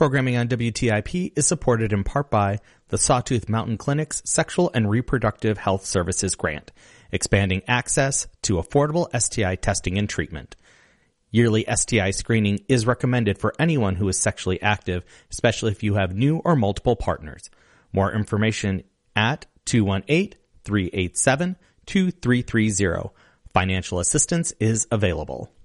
Programming on WTIP is supported in part by the Sawtooth Mountain Clinic's Sexual and Reproductive Health Services Grant, expanding access to affordable STI testing and treatment. Yearly STI screening is recommended for anyone who is sexually active, especially if you have new or multiple partners. More information at 218-387-2330. Financial assistance is available.